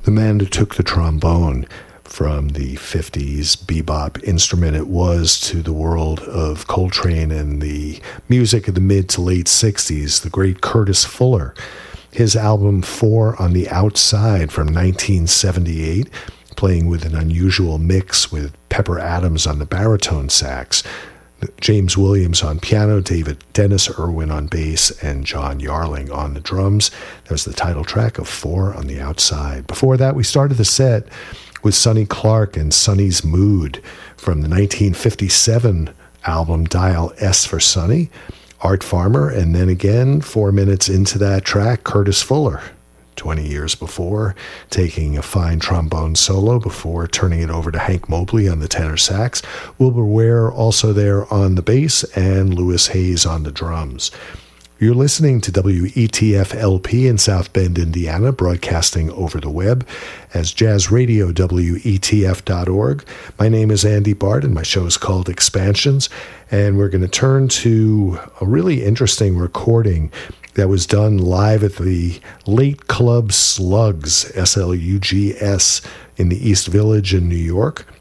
the man who took the trombone from the 50s bebop instrument it was to the world of Coltrane and the music of the mid to late 60s, the great Curtis Fuller. His album Four on the Outside from 1978, playing with an unusual mix with Pepper Adams on the baritone sax, James Williams on piano, Dennis Irwin on bass, and John Yarling on the drums. That was the title track of Four on the Outside. Before that, we started the set with Sonny Clark and Sonny's Mood from the 1957 album Dial S for Sonny, Art Farmer, and then again, 4 minutes into that track, Curtis Fuller, 20 years before, taking a fine trombone solo before turning it over to Hank Mobley on the tenor sax, Wilbur Ware also there on the bass, and Lewis Hayes on the drums. You're listening to WETF-LP in South Bend, Indiana, broadcasting over the web as Jazz Radio, WETF.org. My name is Andy Bard, and my show is called Expansions, and we're going to turn to a really interesting recording that was done live at the Late Club Slugs, S-L-U-G-S, in the East Village in New York.